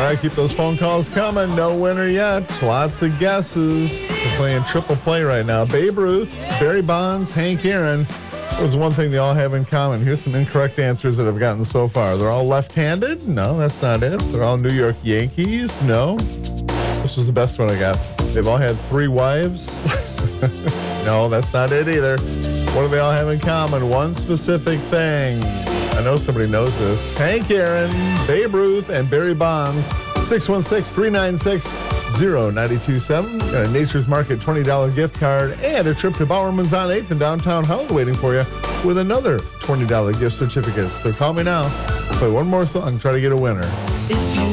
Gotta keep those phone calls coming. No winner yet. Lots of guesses. We're playing triple play right now. Babe Ruth, Barry Bonds, Hank Aaron. There's one thing they all have in common. Here's some incorrect answers that I've gotten so far. They're all left-handed? No, that's not it. They're all New York Yankees? No. This was the best one I got. They've all had 3 wives? No, that's not it either. What do they all have in common? One specific thing. I know somebody knows this. Hank Aaron, Babe Ruth, and Barry Bonds. 616-396-0927. Got a Nature's Market $20 gift card and a trip to Bowerman's on 8th in downtown Howell waiting for you with another $20 gift certificate. So call me now. We'll play one more song, try to get a winner.